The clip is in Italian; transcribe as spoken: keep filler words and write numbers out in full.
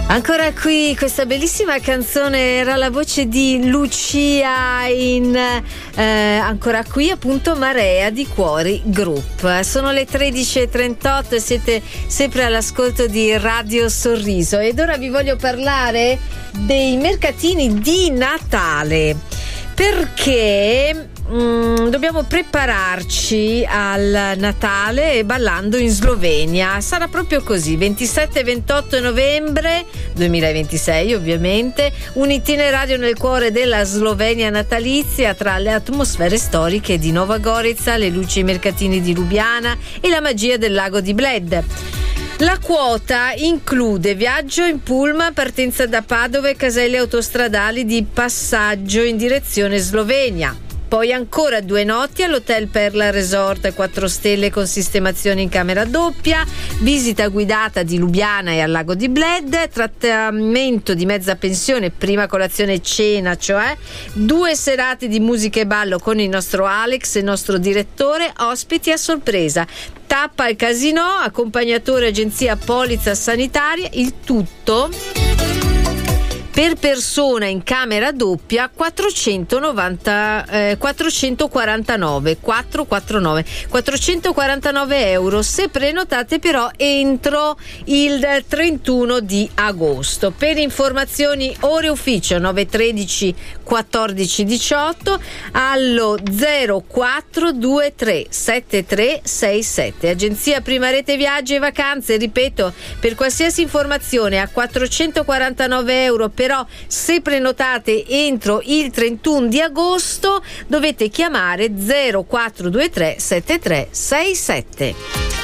Ancora qui questa bellissima canzone era la voce di Lucia in eh, ancora qui appunto Marea di Cuori Group. Sono le tredici e trentotto e siete sempre all'ascolto di Radio Sorriso ed ora vi voglio parlare dei mercatini di Natale, perché mm, dobbiamo prepararci al Natale ballando in Slovenia. Sarà proprio così, ventisette e ventotto novembre duemilaventisei ovviamente, un itinerario nel cuore della Slovenia natalizia tra le atmosfere storiche di Nova Gorica, le luci ai mercatini di Lubiana e la magia del lago di Bled. La quota include viaggio in pullman, partenza da Padova e caselle autostradali di passaggio in direzione Slovenia. Poi ancora due notti all'Hotel Perla Resort quattro stelle con sistemazione in camera doppia, visita guidata di Lubiana e al lago di Bled, trattamento di mezza pensione, prima colazione e cena, cioè due serate di musica e ballo con il nostro Alex, il nostro direttore, ospiti a sorpresa, tappa al casino, accompagnatore agenzia polizza sanitaria, il tutto per persona in camera doppia quattrocentonovanta eh, quattrocentoquarantanove quattrocentoquarantanove quattrocentoquarantanove euro se prenotate però entro il trentuno di agosto. Per informazioni ore ufficio nove tredici quattordici diciotto allo zero quattro due tre sette tre sei sette. Agenzia Prima Rete Viaggi e Vacanze, ripeto, per qualsiasi informazione a quattrocentoquarantanove euro, però se prenotate entro il trentuno di agosto dovete chiamare zero quattro due tre sette tre sei sette.